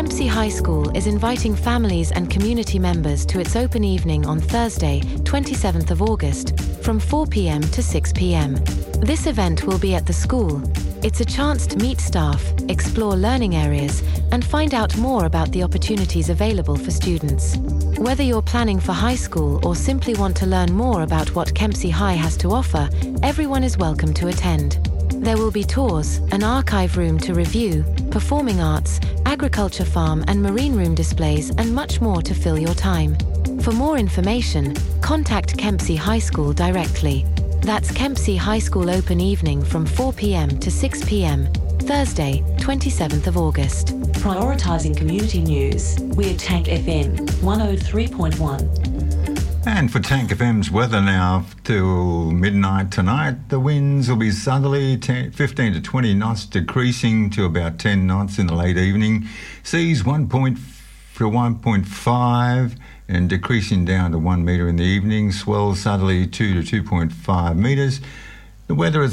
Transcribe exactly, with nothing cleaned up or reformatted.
Kempsey High School is inviting families and community members to its open evening on Thursday, twenty-seventh of August, from four p m to six p m. This event will be at the school. It's a chance to meet staff, explore learning areas, and find out more about the opportunities available for students. Whether you're planning for high school or simply want to learn more about what Kempsey High has to offer, everyone is welcome to attend. There will be tours, an archive room to review, performing arts, agriculture farm and marine room displays, and much more to fill your time. For more information, contact Kempsey High School directly. That's Kempsey High School Open Evening from four p m to six p m, Thursday, twenty-seventh of August. Prioritising community news, we're Tank F M one oh three point one. And for Tank F M's weather now till midnight tonight, the winds will be southerly, ten, fifteen to twenty knots, decreasing to about ten knots in the late evening. Seas one point to one point five and decreasing down to one metre in the evening. Swells southerly two to two point five metres. The weather is